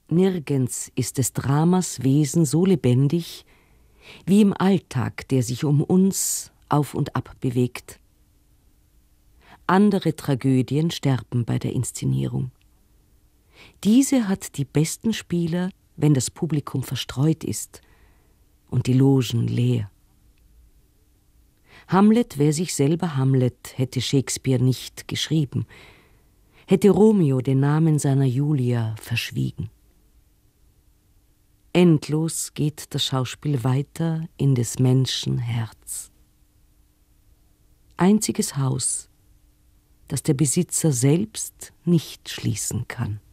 Nirgends ist des Dramas Wesen so lebendig wie im Alltag, der sich um uns auf und ab bewegt. Andere Tragödien sterben bei der Inszenierung. Diese hat die besten Spieler, wenn das Publikum verstreut ist und die Logen leer. Hamlet wäre sich selber Hamlet, hätte Shakespeare nicht geschrieben, hätte Romeo den Namen seiner Julia verschwiegen. Endlos geht das Schauspiel weiter in des Menschen Herz. Einziges Haus, das der Besitzer selbst nicht schließen kann.